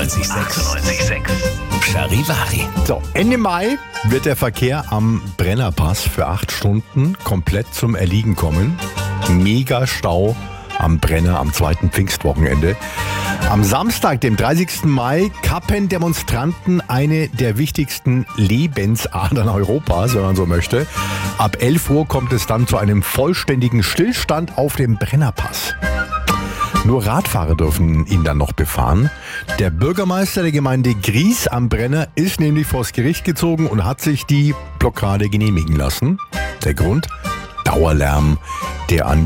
98,6. Charivari. So, Ende Mai wird der Verkehr am Brennerpass für 8 Stunden komplett zum Erliegen kommen. Mega Stau am Brenner am zweiten Pfingstwochenende. Am Samstag, dem 30. Mai, kappen Demonstranten eine der wichtigsten Lebensadern Europas, wenn man so möchte. Ab 11 Uhr kommt es dann zu einem vollständigen Stillstand auf dem Brennerpass. Nur Radfahrer dürfen ihn dann noch befahren. Der Bürgermeister der Gemeinde Gries am Brenner ist nämlich vors Gericht gezogen und hat sich die Blockade genehmigen lassen. Der Grund? Dauerlärm, der an